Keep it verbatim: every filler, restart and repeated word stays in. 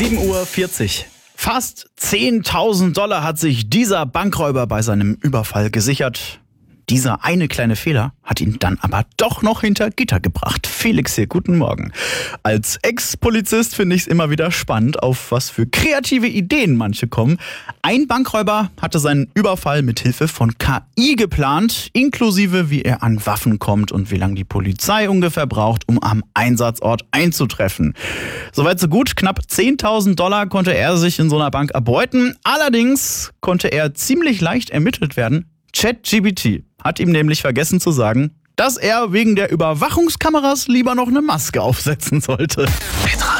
sieben Uhr vierzig. Fast zehntausend Dollar hat sich dieser Bankräuber bei seinem Überfall gesichert. Dieser eine kleine Fehler hat ihn dann aber doch noch hinter Gitter gebracht. Felix hier, guten Morgen. Als Ex-Polizist finde ich es immer wieder spannend, auf was für kreative Ideen manche kommen. Ein Bankräuber hatte seinen Überfall mit Hilfe von K I geplant, inklusive wie er an Waffen kommt und wie lange die Polizei ungefähr braucht, um am Einsatzort einzutreffen. Soweit so gut, knapp zehntausend Dollar konnte er sich in so einer Bank erbeuten. Allerdings konnte er ziemlich leicht ermittelt werden. ChatGPT hat ihm nämlich vergessen zu sagen, dass er wegen der Überwachungskameras lieber noch eine Maske aufsetzen sollte. Hitradio.